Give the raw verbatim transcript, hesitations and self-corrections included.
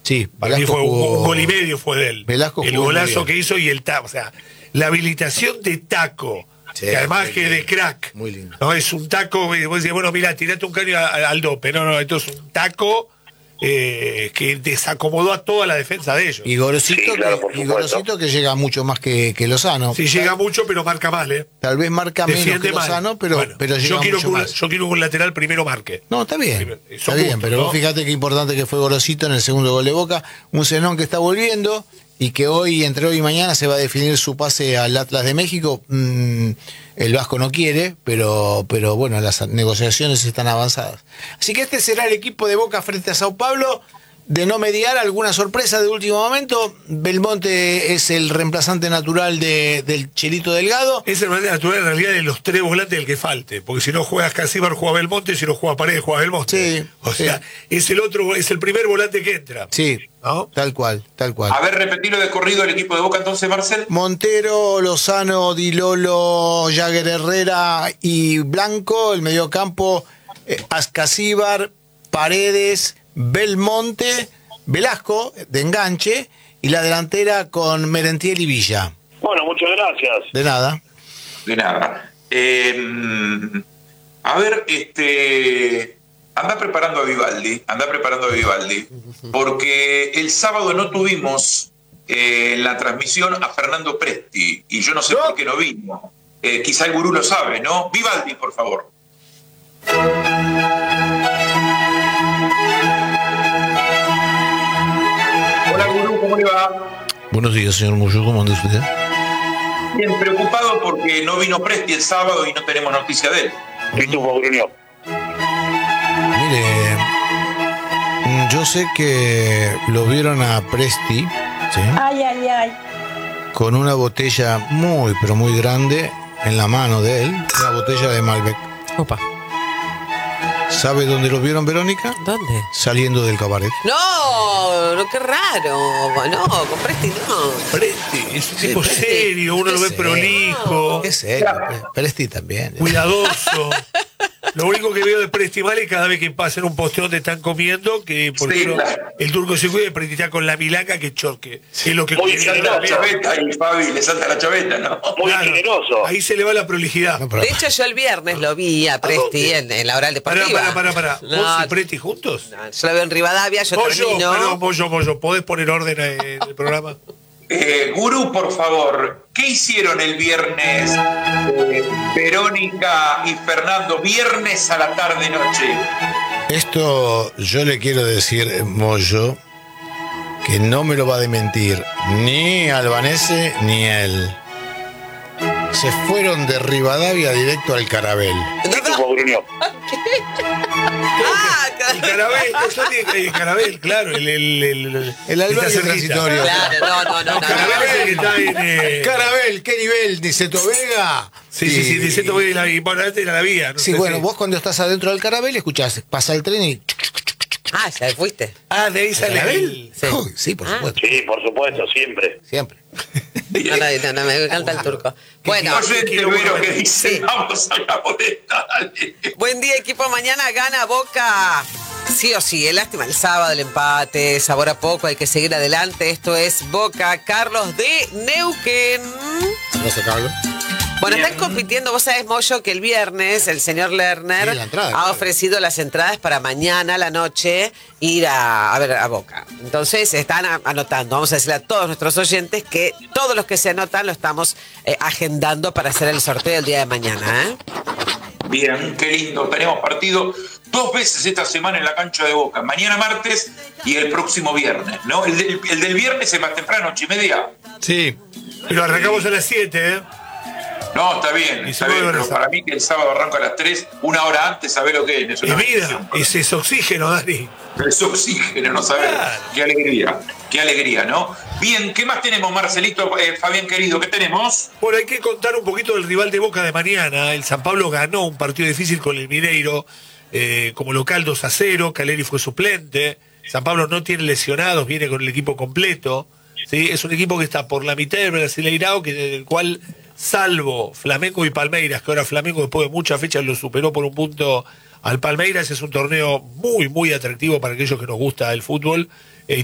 Sí, para mí fue un, un gol y medio fue de él. Velasco el golazo que hizo y el taco, o sea, la habilitación de taco, sí, que además que de crack, muy lindo. No es un taco, vos decís, bueno, mira, tirate un caño al, al dope, no, no, esto es un taco eh, que desacomodó a toda la defensa de ellos. Y Gorosito, sí, claro, que, y Gorosito que llega mucho más que, que Lozano. Sí, llega mucho, pero marca mal, ¿eh? Tal vez marca Defiende menos que Lozano, mal. pero, bueno, pero llega yo quiero mucho que un, más. Yo quiero que un lateral primero marque. No, está bien, está puntos, bien, pero ¿no? vos fíjate qué importante que fue Gorosito en el segundo gol de Boca, un Zenón que está volviendo y que hoy, entre hoy y mañana, se va a definir su pase al Atlas de México. Mm, el Vasco no quiere, pero, pero bueno, las negociaciones están avanzadas. Así que este será el equipo de Boca frente a Sao Paulo. De no mediar alguna sorpresa de último momento, Belmonte es el reemplazante natural de, del Chelito Delgado. Es el reemplazante natural en realidad de los tres volantes del que falte, porque si no juegas Casíbar juega Belmonte, si no juega Paredes juega Belmonte. Sí, o sea, sí. es el otro, es el primer volante que entra. Sí, ¿no? tal cual, tal cual. A ver, repetilo de corrido el equipo de Boca entonces, Marcel. Montero, Lozano, Di Lolo, Jagger Herrera y Blanco, el mediocampo, eh, Ascasíbar, Paredes, Belmonte, Velasco de enganche y la delantera con Merentiel y Villa. Bueno, muchas gracias. De nada. De nada. Eh, a ver, este, anda preparando a Vivaldi, anda preparando a Vivaldi, porque el sábado no tuvimos eh, en la transmisión a Fernando Presti y yo no sé ¿No? por qué no vino. Eh, quizá el gurú lo sabe, ¿no? Vivaldi, por favor. Hola, gurú, ¿cómo le va? Buenos días, señor Muyo, ¿cómo anda usted? Bien, preocupado porque no vino Presti el sábado y no tenemos noticia de él. ¿Qué tuvo, Bruno? Mire, yo sé que lo vieron a Presti, ¿sí? Ay, ay, ay. Con una botella muy, pero muy grande en la mano de él, una botella de Malbec. Opa. ¿Sabe dónde lo vieron, Verónica? ¿Dónde? Saliendo del cabaret. No, no, qué raro. No, con Presti no. Presti, es un Sí, tipo Presti. serio, uno lo ve serio. prolijo, Es serio, Presti también. cuidadoso. Lo único que veo de Presti mal es cada vez que pasan un posteo donde están comiendo, que por Sí, ejemplo, claro. el turco se cuida y Presti está con la milanga que chorque. Es lo que Muy Le salta la chaveta y Fabi le salta la chaveta, ¿no? Muy Claro, generoso. ahí se le va la prolijidad. No, pero- De hecho, yo el viernes lo vi a Presti en, en la oral Pará, deportiva. pará, pará, pará. No, ¿Vos y Presti juntos? no, yo lo veo en Rivadavia, yo Pollo, termino. perdón, pollo, pollo, ¿podés poner orden en el programa? Eh, gurú, por favor, ¿qué hicieron el viernes eh, Verónica y Fernando? Viernes a la tarde-noche. Esto yo le quiero decir, Moyo, que no me lo va a desmentir ni Albanese ni él. Se fueron de Rivadavia directo al Carabel. ¿Qué tuvo, Bruno? Ah, El carabel, eso tiene- el carabel, claro, el, el, el, El albergue está cerquita. transitorio. claro, no, no, no. El carabel es el que está en... eh, Carabel, ¿qué nivel? ¿Niceto Vega? Sí, sí, sí, Y- dice todo la, y bueno, antes era la vía. No Sí, sé bueno, si- vos cuando estás adentro del Carabel escuchás, pasa el tren y... Ah, ya fuiste. Ah, de ahí sale el... Sí. Uy, sí, por Ah. supuesto, Sí, por supuesto, siempre. siempre. No, no, no, no, me encanta el turco. Bueno, Oye, te veo que dice, Sí. vamos a la boleta, dale. buen día, equipo. Mañana gana Boca. Sí o sí, es lástima el sábado, el empate, sabor a poco, hay que seguir adelante. Esto es Boca, Carlos de Neuquén. No sé, Carlos. Bueno, Bien. están compitiendo, vos sabés, Moyo, que el viernes el señor Lerner Sí, la entrada, ha claro. ofrecido las entradas para mañana a la noche ir a, a ver a Boca. Entonces están a- anotando, vamos a decirle a todos nuestros oyentes que todos los que se anotan lo estamos eh, agendando para hacer el sorteo el día de mañana, ¿eh? Bien, qué lindo. Tenemos partido dos veces esta semana en la cancha de Boca. Mañana martes y el próximo viernes, ¿no? El del, el del viernes es más temprano, ocho y media. Sí, pero arrancamos a las siete, ¿eh? No, está bien, Y está se bien, vuelve a pero las- para mí que el sábado arranca a las tres, una hora antes, ¿sabés lo que es? Es, Es una vida, bendición. ese es oxígeno, Dani. Es oxígeno, ¿no sabés? Claro. Qué alegría, qué alegría, ¿no? Bien, ¿qué más tenemos, Marcelito, eh, Fabián querido? ¿Qué tenemos? Bueno, hay que contar un poquito del rival de Boca de mañana. El San Pablo ganó un partido difícil con el Mineiro eh, como local dos a cero. Caleri fue suplente. San Pablo no tiene lesionados, viene con el equipo completo. ¿Sí? Es un equipo que está por la mitad del Brasileirao, que del cual, salvo Flamengo y Palmeiras, que ahora Flamengo después de muchas fechas lo superó por un punto al Palmeiras, es un torneo muy, muy atractivo para aquellos que nos gusta el fútbol.